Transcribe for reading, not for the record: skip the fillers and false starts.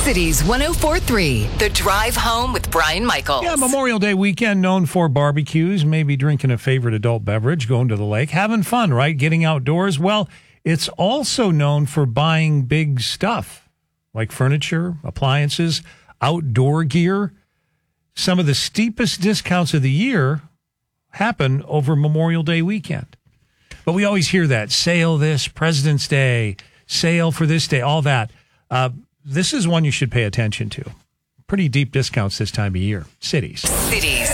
Cities 104.3, The Drive Home with Brian Michaels. Yeah, Memorial Day weekend known for barbecues, maybe drinking a favorite adult beverage, going to the lake, having fun, right? Getting outdoors. Well, it's also known for buying big stuff like furniture, appliances, outdoor gear. Some of the steepest discounts of the year happen over Memorial Day weekend. But we always hear that, sale this, President's Day, sale for this day, all that. This is one you should pay attention to. Pretty deep discounts this time of year. Cities.